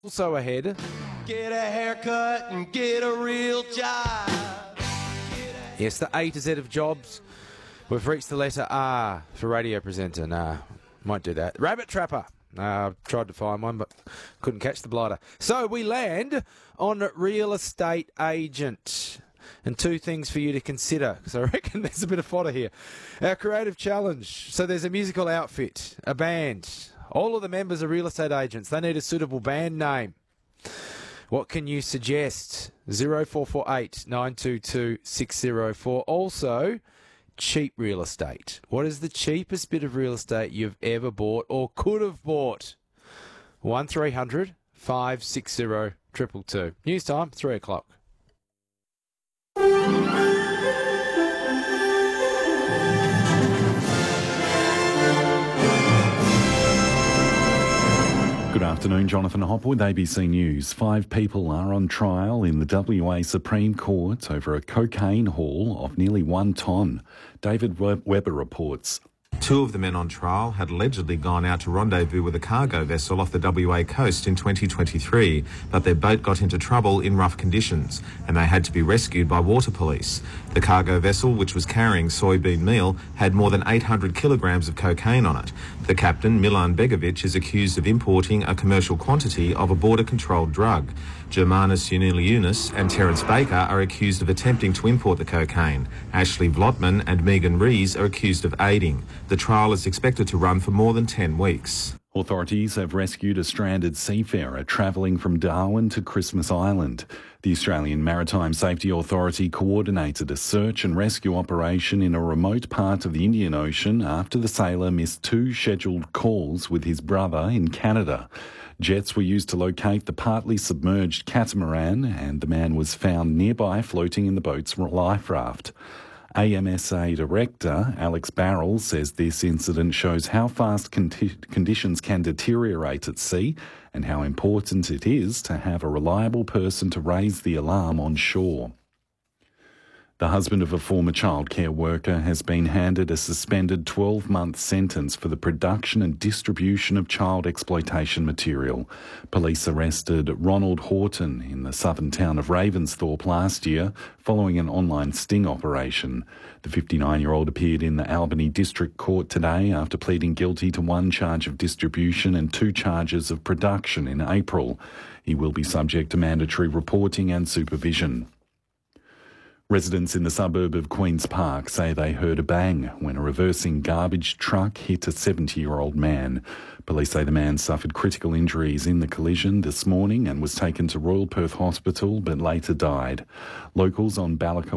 Also ahead, Get a haircut and get a real job. yes, the A to Z of jobs. We've reached the letter R for radio presenter. Nah, might do that. Rabbit trapper. Tried to find one, but couldn't catch the blighter. So we land on real estate agent. And two things for you to consider, because I reckon there's a bit of fodder here. Our creative challenge. So there's a musical outfit, a band. All of the members are real estate agents. They need a suitable band name. What can you suggest? 0448 922 604. Also, cheap real estate. What is the cheapest bit of real estate you've ever bought or could have bought? 1300 560 222. News time, 3 o'clock. Good afternoon, Jonathan Hopwood, ABC News. 5 people are on trial in the WA Supreme Court over a cocaine haul of nearly 1 tonne. David Webber reports. 2 of the men on trial had allegedly gone out to rendezvous with a cargo vessel off the WA coast in 2023, but their boat got into trouble in rough conditions and they had to be rescued by water police. The cargo vessel, which was carrying soybean meal, had more than 800 kilograms of cocaine on it. The captain, Milan Begovic, is accused of importing a commercial quantity of a border-controlled drug. Germanis Yuniliunis and Terence Baker are accused of attempting to import the cocaine. Ashley Vlotman and Megan Rees are accused of aiding. The trial is expected to run for more than 10 weeks. Authorities have rescued a stranded seafarer travelling from Darwin to Christmas Island. The Australian Maritime Safety Authority coordinated a search and rescue operation in a remote part of the Indian Ocean after the sailor missed 2 scheduled calls with his brother in Canada. Jets were used to locate the partly submerged catamaran, and the man was found nearby floating in the boat's life raft. AMSA Director Alex Barrell says this incident shows how fast conditions can deteriorate at sea and how important it is to have a reliable person to raise the alarm on shore. The husband of a former childcare worker has been handed a suspended 12-month sentence for the production and distribution of child exploitation material. Police arrested Ronald Horton in the southern town of Ravensthorpe last year following an online sting operation. The 59-year-old appeared in the Albany District Court today after pleading guilty to 1 charge of distribution and 2 charges of production in April. He will be subject to mandatory reporting and supervision. Residents in the suburb of Queen's Park say they heard a bang when a reversing garbage truck hit a 70-year-old man. Police say the man suffered critical injuries in the collision this morning and was taken to Royal Perth Hospital but later died. Locals say Balaka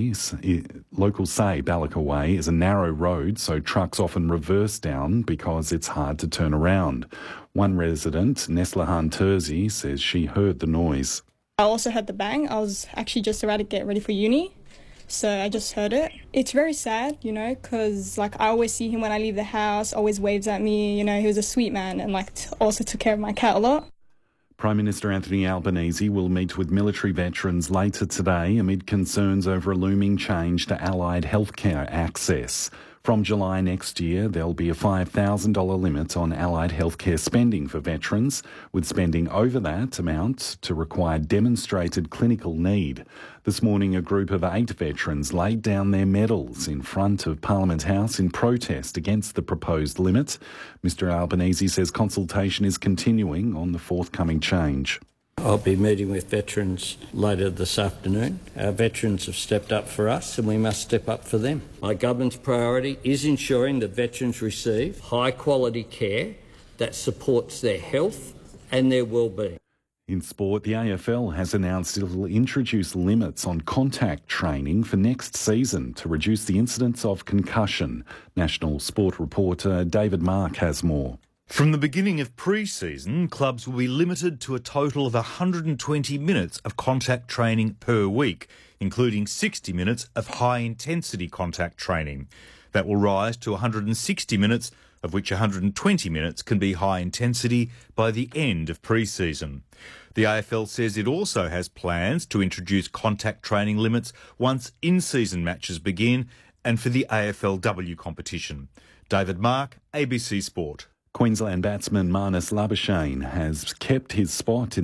Way is a narrow road, so trucks often reverse down because it's hard to turn around. One resident, Neslahan Terzi, says she heard the noise. I also heard the bang. I was actually just about to get ready for uni, so I just heard it. It's very sad, because I always see him when I leave the house, always waves at me. He was a sweet man and also took care of my cat a lot. Prime Minister Anthony Albanese will meet with military veterans later today amid concerns over a looming change to allied healthcare access. From July next year, there'll be a $5,000 limit on allied healthcare spending for veterans, with spending over that amount to require demonstrated clinical need. This morning, a group of 8 veterans laid down their medals in front of Parliament House in protest against the proposed limit. Mr Albanese says consultation is continuing on the forthcoming change. I'll be meeting with veterans later this afternoon. Our veterans have stepped up for us and we must step up for them. My government's priority is ensuring that veterans receive high quality care that supports their health and their well-being. In sport, the AFL has announced it will introduce limits on contact training for next season to reduce the incidence of concussion. National Sport reporter David Mark has more. From the beginning of pre-season, clubs will be limited to a total of 120 minutes of contact training per week, including 60 minutes of high-intensity contact training. That will rise to 160 minutes, of which 120 minutes can be high-intensity by the end of pre-season. The AFL says it also has plans to introduce contact training limits once in-season matches begin and for the AFLW competition. David Mark, ABC Sport. Queensland batsman Marnus Labuschagne has kept his spot in